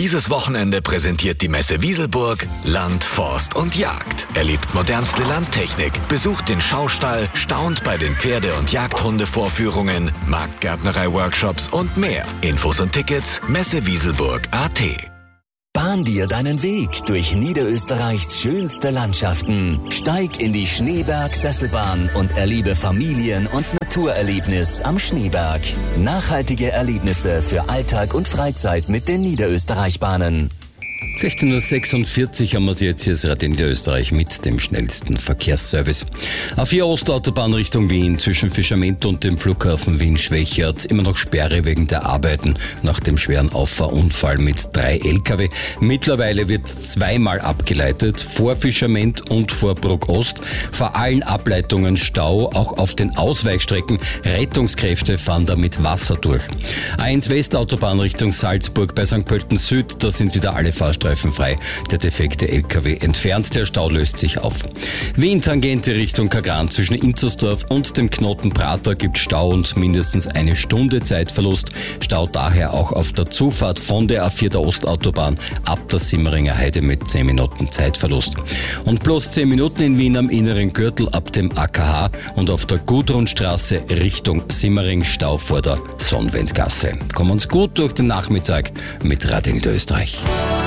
Dieses Wochenende präsentiert die Messe Wieselburg Land, Forst und Jagd. Erlebt modernste Landtechnik, besucht den Schaustall, staunt bei den Pferde- und Jagdhundevorführungen, Marktgärtnerei-Workshops und mehr. Infos und Tickets messewieselburg.at. Bahn dir deinen Weg durch Niederösterreichs schönste Landschaften. Steig in die Schneeberg-Sesselbahn und erlebe Familien- und Naturerlebnis am Schneeberg. Nachhaltige Erlebnisse für Alltag und Freizeit mit den Niederösterreich-Bahnen. 16:46 Uhr haben wir sie jetzt. Hier ist Radio Niederösterreich mit dem schnellsten Verkehrsservice. A4 Ostautobahn Richtung Wien zwischen Fischamend und dem Flughafen Wien-Schwächert. Immer noch Sperre wegen der Arbeiten nach dem schweren Auffahrunfall mit 3 Lkw. Mittlerweile wird zweimal abgeleitet, vor Fischamend und vor Bruck Ost. Vor allen Ableitungen Stau, auch auf den Ausweichstrecken. Rettungskräfte fahren da mit Wasser durch. A1 Westautobahn Richtung Salzburg bei St. Pölten Süd, da sind wieder alle Fahrstreifen frei. Der defekte LKW entfernt, der Stau löst sich auf. Wien-Tangente Richtung Kagran zwischen Inzersdorf und dem Knoten Prater gibt Stau und mindestens eine Stunde Zeitverlust. Stau daher auch auf der Zufahrt von der A4 der Ostautobahn ab der Simmeringer Heide mit 10 Minuten Zeitverlust. Und bloß 10 Minuten in Wien am inneren Gürtel ab dem AKH und auf der Gudrunstraße Richtung Simmering Stau vor der Sonnwendgasse. Kommen uns gut durch den Nachmittag mit Radio Niederösterreich.